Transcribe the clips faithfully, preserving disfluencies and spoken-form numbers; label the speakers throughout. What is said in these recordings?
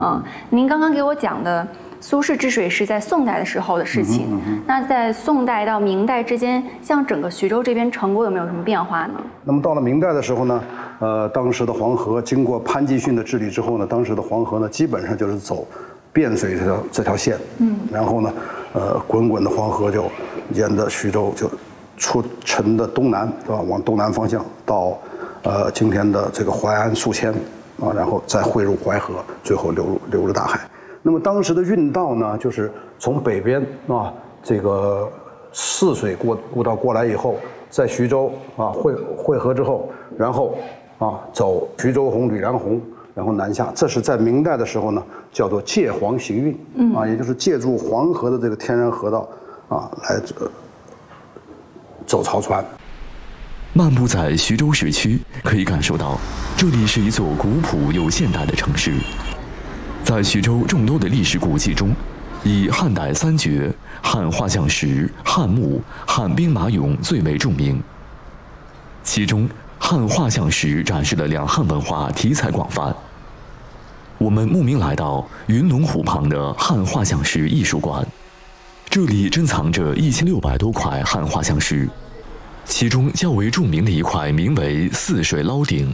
Speaker 1: 嗯，您刚刚给我讲的苏轼治水是在宋代的时候的事情。嗯嗯、那在宋代到明代之间，像整个徐州这边成果有没有什么变化呢？
Speaker 2: 那么到了明代的时候呢，呃，当时的黄河经过潘基训的治理之后呢，当时的黄河呢基本上就是走汴水这条这条线。嗯，然后呢，呃，滚滚的黄河就沿着徐州就出城的东南，对吧？往东南方向到呃今天的这个淮安、宿迁。啊，然后再汇入淮河，最后流入流入大海。那么当时的运道呢，就是从北边啊，这个泗水过过道过来以后，在徐州啊汇汇合之后，然后啊走徐州洪、吕梁洪，然后南下。这是在明代的时候呢，叫做借黄行运，嗯啊，也就是借助黄河的这个天然河道啊来呃走漕船。
Speaker 3: 漫步在徐州市区，可以感受到这里是一座古朴又现代的城市。在徐州众多的历史古迹中，以汉代三绝、汉画像石、汉墓、汉兵马俑最为著名。其中，汉画像石展示了两汉文化题材广泛。我们慕名来到云龙湖旁的汉画像石艺术馆，这里珍藏着一千六百多块汉画像石。其中较为著名的一块名为泗水捞鼎。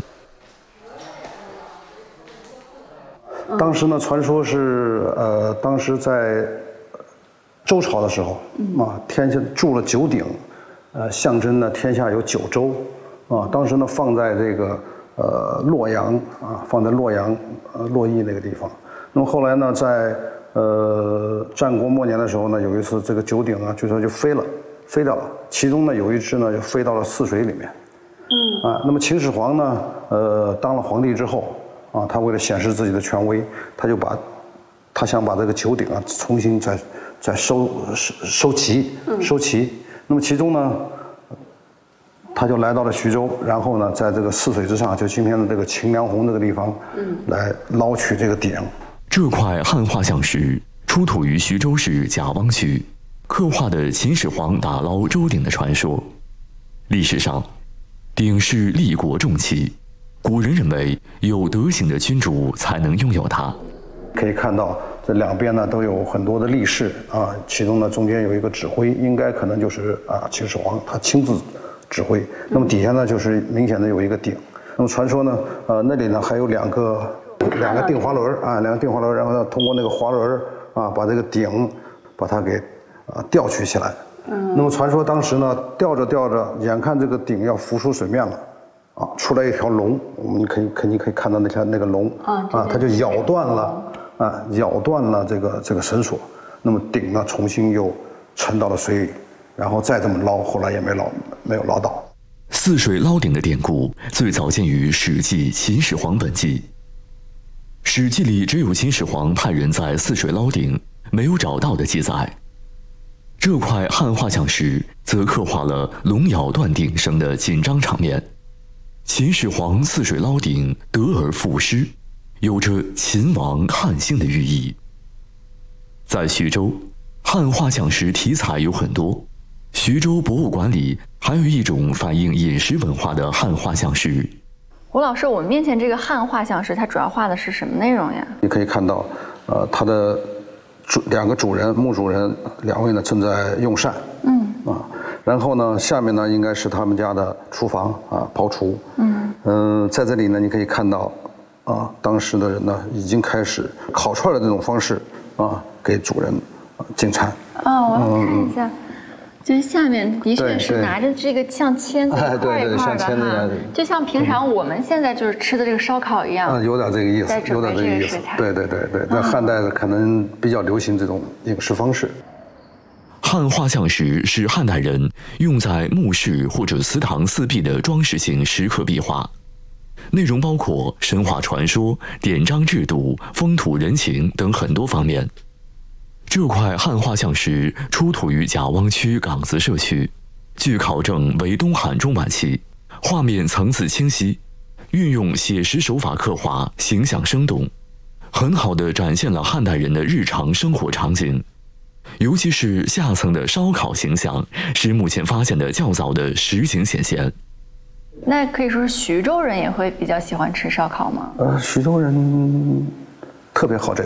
Speaker 2: 当时呢，传说是呃，当时在周朝的时候啊，天下铸了九鼎，呃，象征呢天下有九州啊。当时呢放在这个呃洛阳啊，放在洛阳呃洛邑那个地方。那么后来呢，在呃战国末年的时候呢，有一次这个九鼎啊，据说就飞了。飞掉了，其中呢有一只呢就飞到了泗水里面，嗯啊，那么秦始皇呢，呃，当了皇帝之后啊，他为了显示自己的权威，他就把，他想把这个九鼎啊重新再再收收收齐，收齐。那么其中呢，他就来到了徐州，然后呢，在这个泗水之上，就今天的这个秦梁洪这个地方，嗯，来捞取这个鼎。
Speaker 3: 这块汉画像石出土于徐州市贾汪区。刻画的秦始皇打捞周鼎的传说。历史上，鼎是立国重器，古人认为有德行的君主才能拥有它。
Speaker 2: 可以看到这两边呢都有很多的力士啊，其中呢中间有一个指挥，应该可能就是啊秦始皇他亲自指挥。那么底下呢就是明显的有一个鼎。那么传说呢，呃那里呢还有两个两个定滑轮啊，两个定滑轮，然后呢通过那个滑轮啊把这个鼎把它给。啊，吊取起来。嗯。那么传说当时呢，吊着吊着，眼看这个鼎要浮出水面了，啊，出来一条龙，我们可以肯定可以看到那条那个龙啊，啊，它就咬断了啊，咬断了这个这个绳索。那么鼎呢，重新又沉到了水里，然后再这么捞，后来也没捞没有捞到。
Speaker 3: 泗水捞鼎的典故最早见于《史记·秦始皇本纪》。《史记》里只有秦始皇派人在泗水捞鼎，没有找到的记载。这块汉画像石则刻画了龙咬断鼎绳的紧张场面。秦始皇泗水捞鼎，得而复失，有着秦王汉兴的寓意。在徐州，汉画像石题材有很多。徐州博物馆里还有一种反映饮食文化的汉画像石。
Speaker 1: 胡老师，我们面前这个汉画像石，它主要画的是什么内容呀？
Speaker 2: 你可以看到，呃，它的主两个主人，墓主人两位呢正在用膳，嗯啊，然后呢下面呢应该是他们家的厨房啊，刨厨，嗯嗯、呃，在这里呢你可以看到，啊，当时的人呢已经开始烤串的这种方式啊，给主人进餐。
Speaker 1: 哦，我要看一下。嗯就是下面的确是拿着这个像签子一块一块的哈，就像平常我们现在就是吃的这个烧烤一样，
Speaker 2: 嗯，有点这个意思，有点这个意思。对对对对，在汉代可能比较流行这种饮食方式。
Speaker 3: 汉画像石是汉代人用在墓室或者祠堂四壁的装饰型石刻壁画，内容包括神话传说、典章制度、风土人情等很多方面。这块汉画像石出土于贾汪区岗子社区，据考证为东汉中晚期，画面层次清晰，运用写实手法刻画，形象生动，很好地展现了汉代人的日常生活场景，尤其是下层的烧烤形象，是目前发现的较早的实景显现。
Speaker 1: 那可以说是徐州人也会比较喜欢吃烧烤吗？
Speaker 2: 呃，徐州人。 特别好这个。